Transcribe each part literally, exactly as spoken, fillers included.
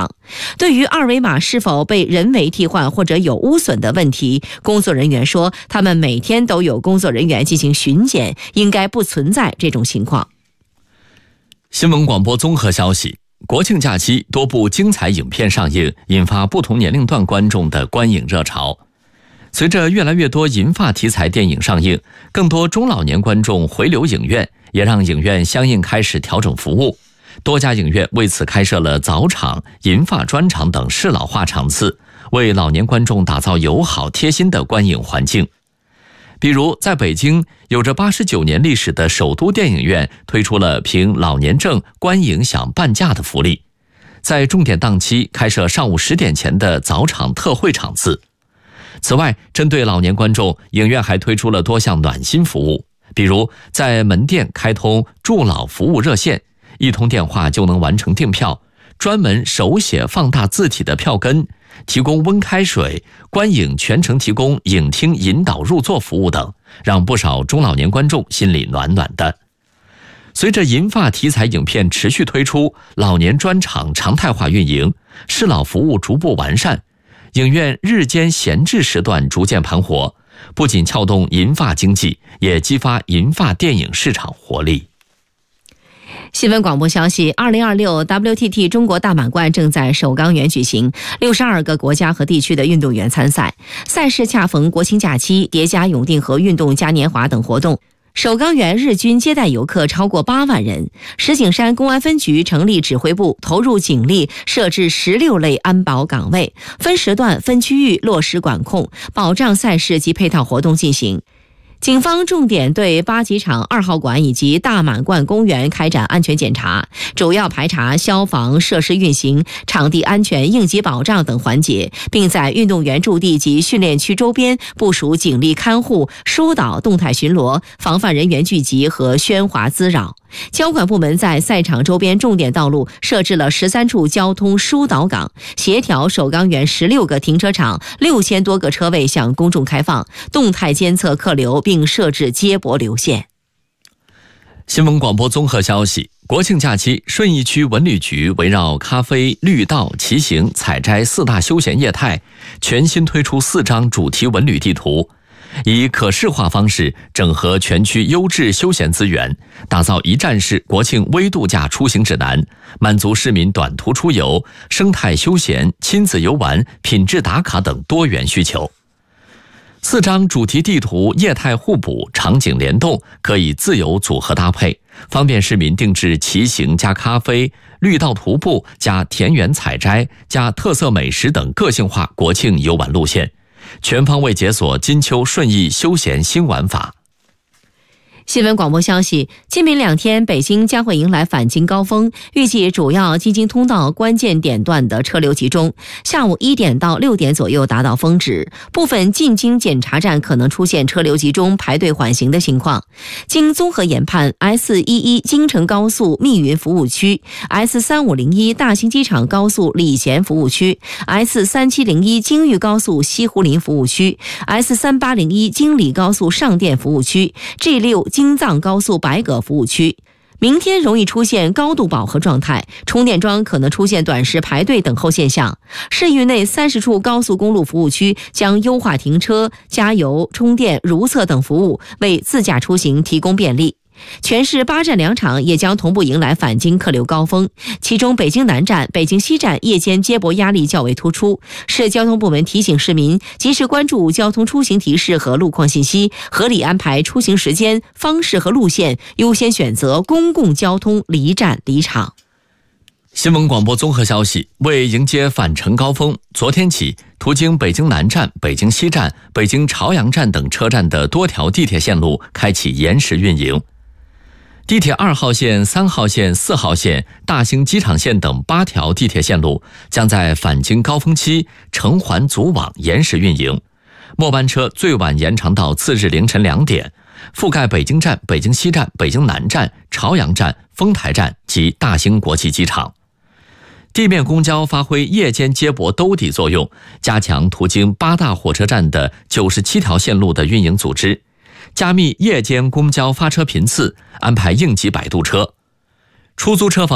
场。对于二维码是否被人为替换或者有污损的问题，工作人员说，他们每天都有工作人员进行巡检，应该不存在这种情况。 新闻广播综合消息，国庆假期多部精彩影片上映，引发不同年龄段观众的观影热潮。随着越来越多银发题材电影上映，更多中老年观众回流影院，也让影院相应开始调整服务。多家影院为此开设了早场、银发专场等适老化场次，为老年观众打造友好贴心的观影环境。比如在北京，有着八十九年历史的首都电影院推出了凭老年证观影享半价的福利，在重点档期开设上午十点前的早场特惠场次。此外，针对老年观众，影院还推出了多项暖心服务，比如在门店开通助老服务热线，一通电话就能完成订票，专门手写放大字体的票根，提供温开水，观影全程提供影厅引导入座服务等，让不少中老年观众心里暖暖的。随着银发题材影片持续推出，老年专场常态化运营，适老服务逐步完善，影院日间闲置时段逐渐盘活，不仅撬动银发经济，也激发银发电影市场活力。 新闻广播消息，二零二六 W T T 中国大满贯正在首钢园举行，六十二个国家和地区的运动员参赛。赛事恰逢国庆假期，叠加永定河运动嘉年华等活动，首钢园日均接待游客超过八万人。石景山公安分局成立指挥部，投入警力，设置十六类安保岗位，分时段、分区域落实管控，保障赛事及配套活动进行。警方重点对八极场二号馆以及大满贯公园开展安全检查，主要排查消防设施运行、场地安全、应急保障等环节，并在运动员驻地及训练区周边部署警力看护、疏导动态巡逻，防范人员聚集和喧哗滋扰。交管部门在赛场周边重点道路设置了十三处交通疏导岗，协调首钢园十六个停车场六千多个车位向公众开放，动态监测客流，并设置接驳流线。 新闻广播综合消息，国庆假期，顺义区文旅局围绕咖啡、绿道、骑行、采摘四大休闲业态，全新推出四张主题文旅地图，以可视化方式整合全区优质休闲资源，打造一站式国庆微度假出行指南，满足市民短途出游、生态休闲、亲子游玩、品质打卡等多元需求。四张主题地图业态互补，场景联动，可以自由组合搭配，方便市民定制骑行加咖啡、绿道徒步加田园采摘加特色美食等个性化国庆游玩路线，全方位解锁金秋顺义休闲新玩法。 新闻广播消息，今明两天北京将会迎来返京高峰，预计主要京津通道关键点段的车流集中，下午一点到六点左右达到峰值，部分进京检查站可能出现车流集中、排队缓行的情况。经综合研判 ，S 一一 京承高速密云服务区、S 三五零一 大兴机场高速礼贤服务区、S 三七零一 京豫高速西湖林服务区、S 三八零一 京礼高速上甸服务区、G 六京藏高速白葛服务区。明天容易出现高度饱和状态，充电桩可能出现短时排队等候现象。市域内三十处高速公路服务区将优化停车、加油、充电、如厕等服务，为自驾出行提供便利。全市八站两场也将同步迎来返京客流高峰，其中北京南站、北京西站夜间接驳压力较为突出。市交通部门提醒市民及时关注交通出行提示和路况信息，合理安排出行时间、方式和路线，优先选择公共交通离站离场。 新闻广播综合消息，为迎接返程高峰，昨天起，途经北京南站、北京西站、北京朝阳站等车站的多条地铁线路开启延时运营。地铁二号线、三号线、四号线、大兴机场线等八条地铁线路将在返京高峰期承环组网延时运营，末班车最晚延长到次日凌晨两点，覆盖北京站、北京西站、北京南站、朝阳站、丰台站及大兴国际机场。地面公交发挥夜间接驳兜底作用，加强途经八大火车站的九十七条线路的运营组织，加密夜间公交发车频次，安排应急摆渡车。出租车方面，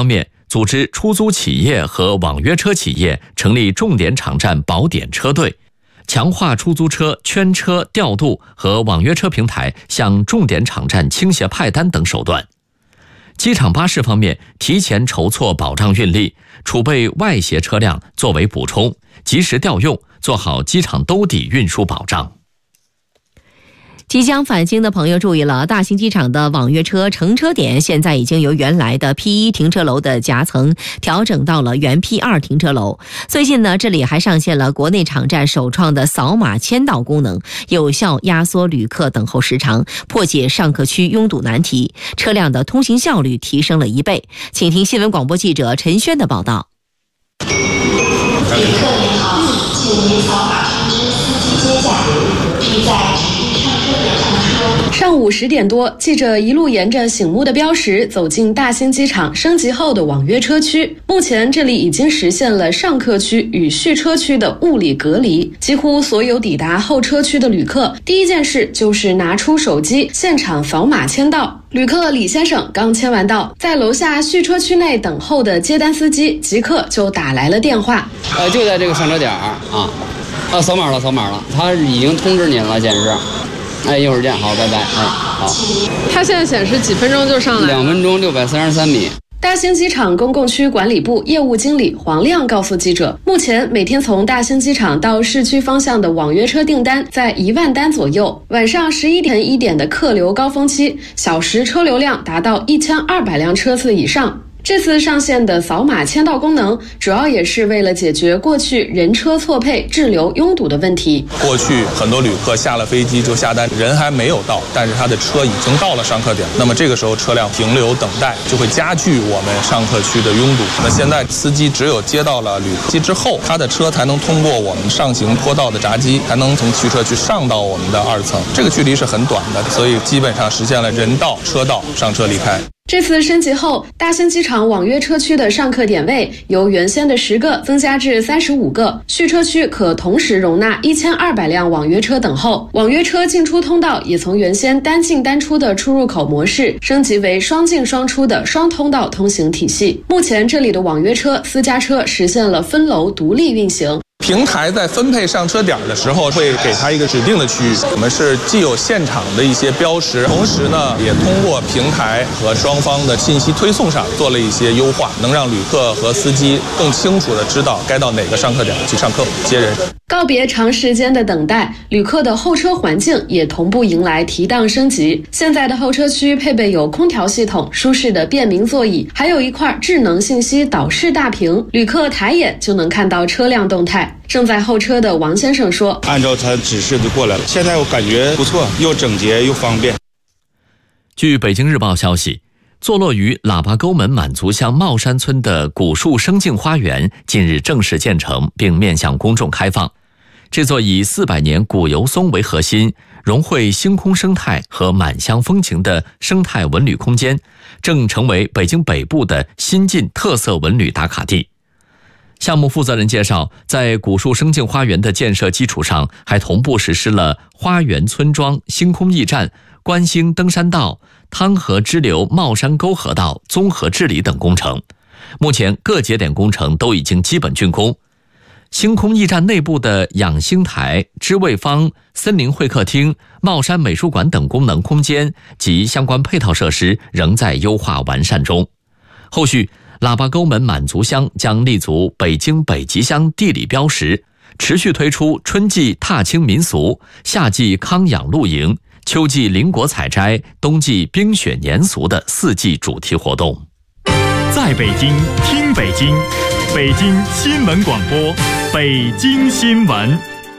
组织出租企业和网约车企业成立重点场站保点车队，强化出租车圈车调度和网约车平台向重点场站倾斜派单等手段。机场巴士方面，提前筹措保障运力，储备外协车辆作为补充，及时调用，做好机场兜底运输保障。 即将返京的朋友注意了，大兴机场的网约车乘车点现在已经由原来的 P 一 停车楼的夹层调整到了原 P 二 停车楼。最近呢，这里还上线了国内场站首创的扫码签到功能，有效压缩旅客等候时长，破解上客区拥堵难题，车辆的通行效率提升了一倍。请听新闻广播记者陈轩的报道。 旅客您好，请您扫码通知司机接驾，并在指定上车点上车。 上午十点多，记者一路沿着醒目的标识走进大兴机场升级后的网约车区。目前这里已经实现了上客区与续车区的物理隔离，几乎所有抵达候车区的旅客，第一件事就是拿出手机现场扫码签到。旅客李先生刚签完到，在楼下续车区内等候的接单司机即刻就打来了电话。 呃，就在这个上车点啊，啊，扫码了，扫码了，他已经通知您了，显示。哎，一会儿见，好，拜拜。哎，好。 他现在显示几分钟就上来了？ 两分钟六百三十三米。 大兴机场公共区管理部业务经理黄亮告诉记者，目前每天从大兴机场到市区方向的网约车订单在一万单左右，晚上十一点一点的客流高峰期，小时车流量达到一千二百辆车次以上。这次上线的扫码签到功能，主要也是为了解决过去人车错配、滞留拥堵的问题。 过去很多旅客下了飞机就下单，人还没有到，但是他的车已经到了上客点，那么这个时候车辆停留等待，就会加剧我们上客区的拥堵。那现在司机只有接到了旅客之后，他的车才能通过我们上行坡道的闸机，才能从续车区上到我们的二层。这个距离是很短的，所以基本上实现了人到车到，上车离开。 这次升级后，大兴机场网约车区的上客点位由原先的十个增加至三十五个，续车区可同时容纳一千二百辆网约车等候。网约车进出通道也从原先单进单出的出入口模式升级为双进双出的双通道通行体系。目前这里的网约车、私家车实现了分楼独立运行。 平台在分配上车点的时候，会给它一个指定的区域。我们是既有现场的一些标识，同时呢，也通过平台和双方的信息推送上做了一些优化，能让旅客和司机更清楚地知道该到哪个上客点去上客接人。 告别长时间的等待，旅客的候车环境也同步迎来提档升级。现在的候车区配备有空调系统、舒适的便民座椅，还有一块智能信息导视大屏，旅客抬眼就能看到车辆动态。正在候车的王先生说：“ 按照他指示就过来了，现在我感觉不错，又整洁又方便。” 据北京日报消息，坐落于喇叭沟门满族乡茂山村的古树生境花园近日正式建成，并面向公众开放。这座以四百年古油松为核心，融汇星空生态和满乡风情的生态文旅空间，正成为北京北部的新晋特色文旅打卡地。项目负责人介绍，在古树生境花园的建设基础上，还同步实施了花园村庄、星空驿站、观星登山道、汤河支流茂山沟河道综合治理等工程。目前各节点工程都已经基本竣工。星空驿站内部的养星台、知味坊、森林会客厅、茂山美术馆等功能空间及相关配套设施仍在优化完善中。后续喇叭沟门满族乡将立足北京北极乡地理标识，持续推出春季踏青民俗、夏季康养露营、秋季林果采摘、冬季冰雪年俗的四季主题活动。 在北京听北京，北京新闻广播，北京新闻。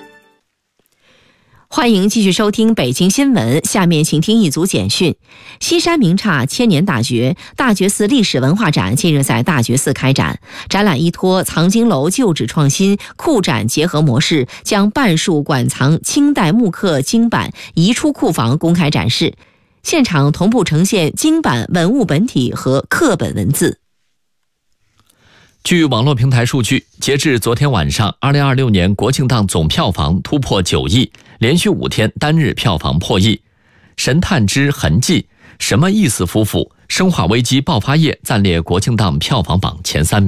欢迎继续收听北京新闻，下面请听一组简讯。西山名刹千年大觉大觉寺历史文化展近日在大觉寺开展，展览依托藏经楼旧址创新、库展结合模式，将半数馆藏清代木刻经版移出库房公开展示，现场同步呈现经版文物本体和刻本文字。 据网络平台数据，截至昨天晚上，二零二六年国庆档总票房突破九亿，连续五天单日票房破亿。神探之痕迹、什么意思夫妇、 生化危机爆发夜》暂列国庆档票房榜前三名。